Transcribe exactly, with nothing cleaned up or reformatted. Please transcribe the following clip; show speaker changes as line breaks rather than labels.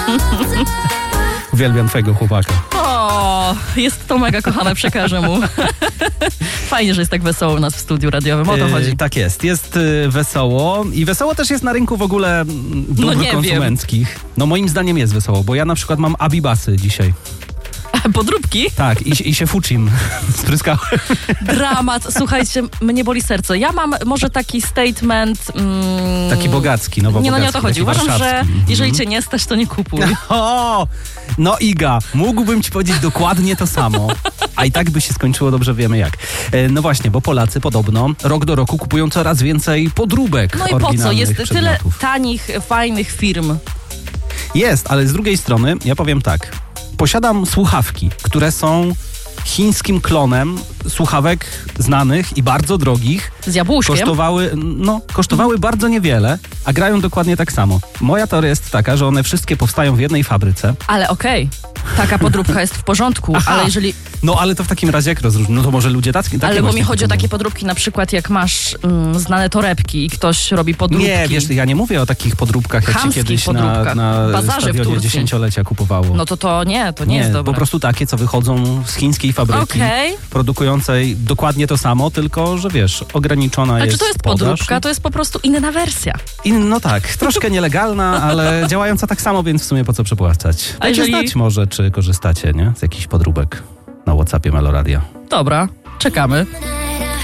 Uwielbiam twojego chłopaka.
O, jest to mega kochane, przekażę mu. Fajnie, że jest tak wesoło u nas w studiu radiowym, o to chodzi.
Yy, tak jest, jest yy, wesoło i wesoło też jest na rynku w ogóle dóbr
No nie
konsumenckich. Wiem. No moim zdaniem jest wesoło, bo ja na przykład mam Abibasy dzisiaj.
Podróbki?
Tak, i, i się fucim spryskałem.
Dramat. Słuchajcie, mnie boli serce. Ja mam może taki statement... Mm,
taki bogacki, no bo
Nie, no nie o
bogacki,
to chodzi. Uważam,
warszawski.
że
Mhm.
jeżeli cię nie stać, to nie kupuj.
O, no Iga, mógłbym ci powiedzieć dokładnie to samo, a i tak by się skończyło, dobrze wiemy jak. E, no właśnie, bo Polacy podobno rok do roku kupują coraz więcej podróbek
No i po co? Jest
przedmiotów.
tyle tanich, fajnych firm.
Jest, ale z drugiej strony, ja powiem tak, posiadam słuchawki, które są chińskim klonem słuchawek znanych i bardzo drogich.
Z jabłuszkiem?
Kosztowały, no, kosztowały mm. bardzo niewiele, a grają dokładnie tak samo. Moja teoria jest taka, że one wszystkie powstają w jednej fabryce.
Ale okej, okay. taka podróbka jest w porządku,
Aha.
ale jeżeli...
No ale to w takim razie jak rozróżnić? No to może ludzie tacy, takie
Ale bo mi chodzi
kupują.
o takie podróbki, na przykład jak masz mm, znane torebki i ktoś robi podróbki.
Nie, wiesz, ja nie mówię o takich podróbkach, jak się kiedyś na, na stadionie dziesięciolecia kupowało.
No to to nie, to nie,
nie
jest dobre.
Po prostu takie, co wychodzą z chińskiej fabryki,
okay.
produkującej dokładnie to samo, tylko, że wiesz, ograniczona
ale
jest
czy to jest
podaż.
podróbka? To jest po prostu inna wersja.
In, no tak, troszkę nielegalna, ale działająca tak samo, więc w sumie po co przepłacać.
A jeżeli...
znać może, czy korzystacie, nie? Z jakichś podróbek na WhatsAppie Meloradia.
Dobra, czekamy.